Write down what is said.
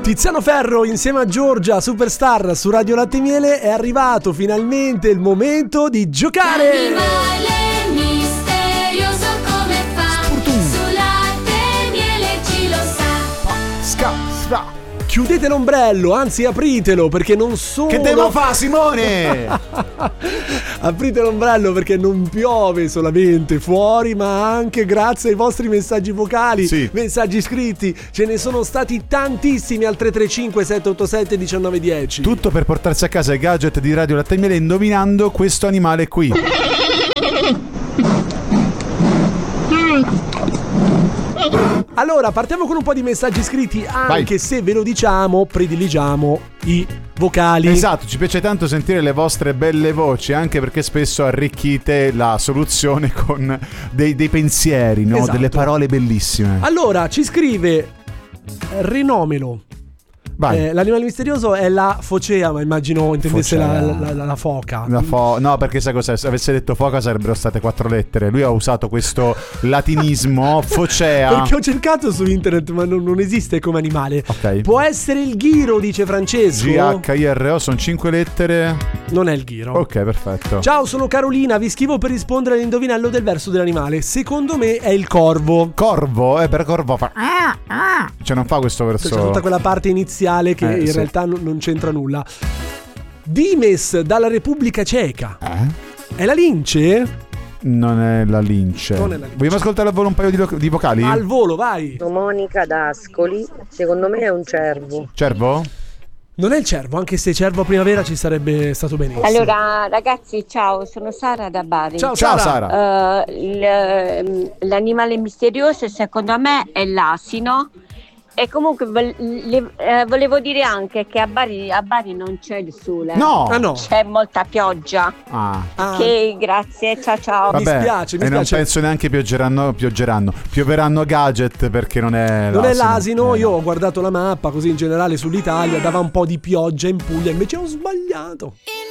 Tiziano Ferro insieme a Giorgia, Superstar su Radio Latte e Miele. È arrivato finalmente il momento di giocare. L'animale misterioso come fa? Su Latte e Miele ci lo sa. Chiudete l'ombrello, anzi apritelo, perché non solo... Che devo fare, Simone? Aprite l'ombrello perché non piove solamente fuori, ma anche grazie ai vostri messaggi vocali, sì. Messaggi scritti. Ce ne sono stati tantissimi al 335 787 1910. Tutto per portarsi a casa i gadget di Radio Latte e Miele indovinando questo animale qui. Allora, partiamo con un po' di messaggi scritti, anche se ve lo diciamo, prediligiamo i vocali. Esatto, ci piace tanto sentire le vostre belle voci, anche perché spesso arricchite la soluzione con dei pensieri, no? Esatto. Delle parole bellissime. Allora, ci scrive Rinomelo. L'animale misterioso è la focea, ma immagino intendesse la foca. No, perché sai cos'è? Se avesse detto foca sarebbero state 4 lettere. Lui ha usato questo latinismo, focea. Perché ho cercato su internet, ma non esiste come animale. Ok. Può essere il ghiro, dice Francesco. GHIRO, sono 5 lettere. Non è il ghiro. Ok, perfetto. Ciao, sono Carolina, vi scrivo per rispondere all'indovinello del verso dell'animale. Secondo me è il corvo. Corvo? Per corvo fa cioè non fa questo verso. C'è tutta quella parte iniziale che in realtà non c'entra nulla. Dimes dalla Repubblica Ceca. È la lince? Non è la lince. Vogliamo ascoltare al volo un paio di vocali? Al volo, vai. Monica d'Ascoli, secondo me è un cervo. Cervo? Non è il cervo, anche se cervo a primavera ci sarebbe stato benissimo. Allora ragazzi, ciao, sono Sara da Bari. Ciao Sara. L'animale misterioso secondo me è l'asino. E comunque volevo dire anche che a Bari non c'è il sole. No. C'è molta pioggia. Ok, grazie, ciao. Vabbè, mi spiace. Non penso neanche pioveranno gadget, perché non è l'asino. Io ho guardato la mappa così in generale sull'Italia, dava un po' di pioggia in Puglia, invece ho sbagliato.